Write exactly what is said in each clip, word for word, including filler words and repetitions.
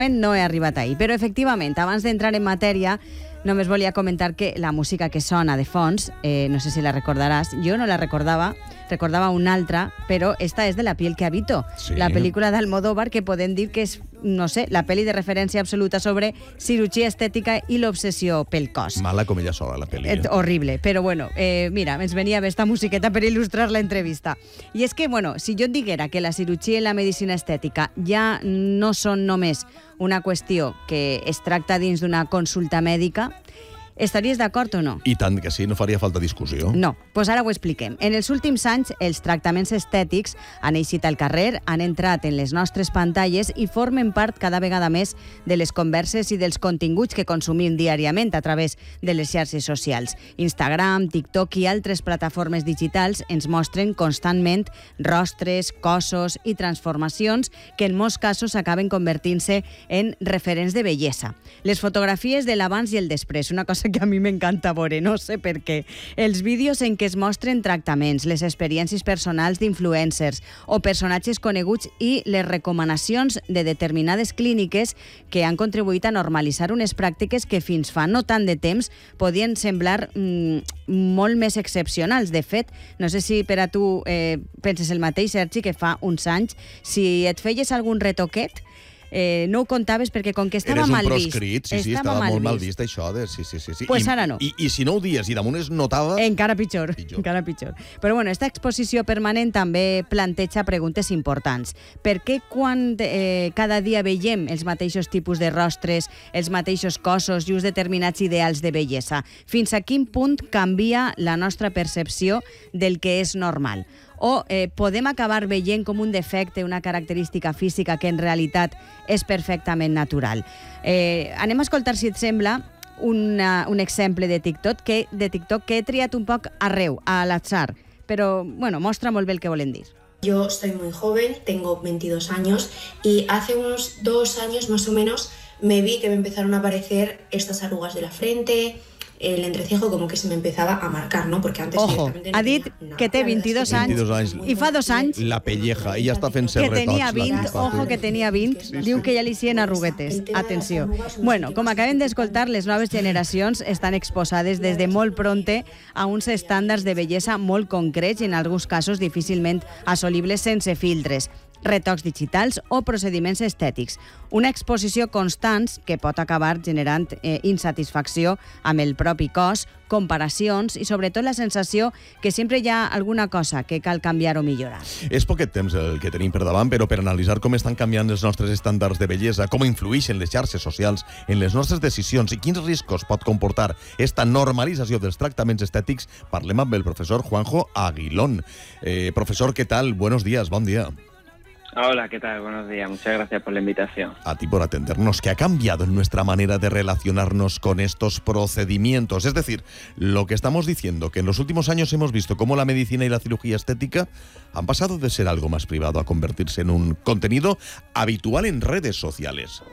no he arribat ahir. Però, efectivament, abans d'entrar en matèria, només volia comentar que la música que sona de fons, eh, no sé si la recordaràs, jo no la recordava, recordava una altra, però esta és de La piel que habito, sí. La pel·lícula d'Almodóvar, que podem dir que és, no sé, la pel·li de referència absoluta sobre cirurgia estètica i l'obsessió pel cos. Mala com ella sola, la pel·li. Eh, horrible, però bueno, eh, mira, ens venia bé esta musiqueta per il·lustrar l'entrevista. I és que, bueno, si jo et diguera que la cirurgia i la medicina estètica ja no són només una qüestió que es tracta dins d'una consulta mèdica, estaries d'acord o no? I tant que sí, no faria falta discussió. No, doncs ara ho expliquem. En els últims anys, els tractaments estètics han eixit al carrer, han entrat en les nostres pantalles i formen part cada vegada més de les converses i dels continguts que consumim diàriament a través de les xarxes socials. Instagram, TikTok i altres plataformes digitals ens mostren constantment rostres, cossos i transformacions que en molts casos acaben convertint-se en referents de bellesa. Les fotografies de l'abans i el després, una cosa que a mi m'encanta veure, no sé per què. Els vídeos en què es mostren tractaments, les experiències personals d'influencers o personatges coneguts i les recomanacions de determinades clíniques que han contribuït a normalitzar unes pràctiques que fins fa no tant de temps podien semblar mmm, molt més excepcionals. De fet, no sé si per a tu eh, penses el mateix, Sergi, que fa uns anys, si et feies algun retoquet, Eh, no ho contaves perquè com que estava mal vist. Eres un proscrit, sí, sí, estava, estava molt mal vist això. De... Sí, sí, sí, sí. Pues I, ara no. I, I si no ho dies i damunt es notava... Encara pitjor, pitjor. Encara pitjor. Però bueno, esta exposició permanent també planteja preguntes importants. Per què quan eh, cada dia veiem els mateixos tipus de rostres, els mateixos cossos i uns determinats ideals de bellesa? Fins a quin punt canvia la nostra percepció del que és normal? O eh, podem acabar veient com un defecte, una característica física que en realitat és perfectament natural. Eh, anem a escoltar, si et sembla, una, un exemple de TikTok, que, de TikTok que he triat un poc arreu, a l'atzar, però bueno, mostra molt bé el que volen dir. Yo soy muy joven, tengo veintidós años y hace unos dos años más o menos me vi que me empezaron a aparecer estas arrugas de la frente, el entrecejo como que se me empezaba a marcar, ¿no? Porque antes Ojo, directamente no ha dit tenía nada. que té veintidós anys, veintidós anys i fa dos anys la pelleja, ella està fent-se que retocs. tenia vint, la ojo que tenia vint, sí, diu que ja li hicien arruguetes. Atenció. Bueno, com acabem d'escoltar, les noves generacions estan exposades des de molt pronte a uns estàndards de bellesa molt concrets i en alguns casos difícilment assolibles sense filtres, retocs digitals o procediments estètics. Una exposició constant que pot acabar generant eh, insatisfacció amb el propi cos, comparacions i sobretot la sensació que sempre hi ha alguna cosa que cal canviar o millorar. És poquet temps el que tenim per davant, però per analitzar com estan canviant els nostres estàndards de bellesa, com influeixen les xarxes socials en les nostres decisions i quins riscos pot comportar esta normalització dels tractaments estètics, parlem amb el professor Juanjo Aguilón. Eh, profesor, ¿qué tal? Buenos días, bon dia. Hola, ¿qué tal? Buenos días. Muchas gracias por la invitación. A ti por atendernos. ¿Qué ha cambiado en nuestra manera de relacionarnos con estos procedimientos? Es decir, lo que estamos diciendo, que en los últimos años hemos visto cómo la medicina y la cirugía estética han pasado de ser algo más privado a convertirse en un contenido habitual en redes sociales.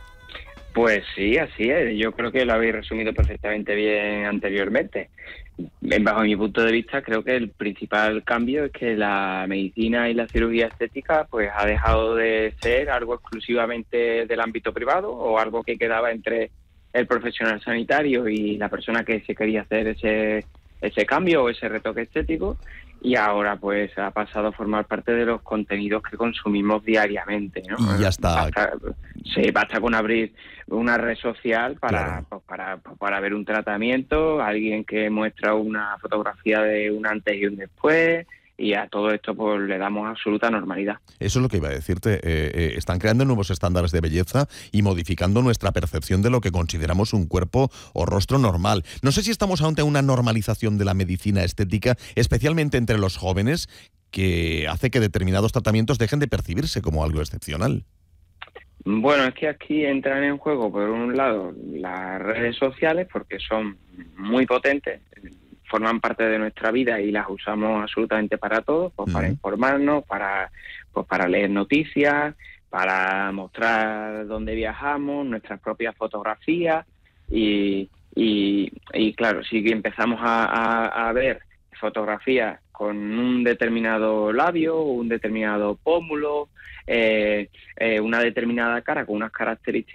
Pues sí, así es. Yo creo que lo habéis resumido perfectamente bien anteriormente. Bajo mi punto de vista, creo que el principal cambio es que la medicina y la cirugía estética pues ha dejado de ser algo exclusivamente del ámbito privado o algo que quedaba entre el profesional sanitario y la persona que se quería hacer ese, ese cambio o ese retoque estético, y ahora pues ha pasado a formar parte de los contenidos que consumimos diariamente, ¿no? Y ya está. Basta, sí, basta con abrir una red social para, claro. pues, para, para ver un tratamiento, alguien que muestra una fotografía de un antes y un después, y a todo esto pues le damos absoluta normalidad. Eso es lo que iba a decirte. Eh, eh, están creando nuevos estándares de belleza y modificando nuestra percepción de lo que consideramos un cuerpo o rostro normal. No sé si estamos ante una normalización de la medicina estética, especialmente entre los jóvenes, que hace que determinados tratamientos dejen de percibirse como algo excepcional. Bueno, es que aquí entran en juego, por un lado, las redes sociales, porque son muy potentes, forman parte de nuestra vida y las usamos absolutamente para todo, pues para informarnos, para, pues para leer noticias, para mostrar dónde viajamos, nuestras propias fotografías y, y, y claro, si empezamos a, a, a ver fotografías con un determinado labio, un determinado pómulo, eh, eh, una determinada cara con unas características